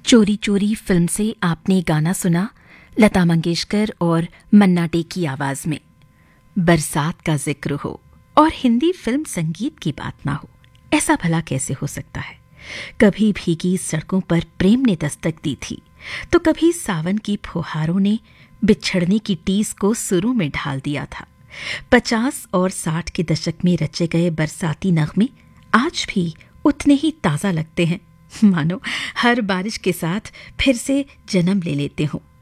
चोरी चोरी फिल्म से आपने गाना सुना लता मंगेशकर और मन्ना डे की आवाज में। बरसात का जिक्र हो और हिंदी फिल्म संगीत की बात ना हो, ऐसा भला कैसे हो सकता है। कभी भीगी सड़कों पर प्रेम ने दस्तक दी थी, तो कभी सावन की फुहारों ने बिछड़ने की टीस को सुरों में ढाल दिया था। 50 और 60 के दशक में रचे गए बरसाती नगमे आज भी उतने ही ताजा लगते हैं, मानो हर बारिश के साथ फिर से जन्म ले लेते हों।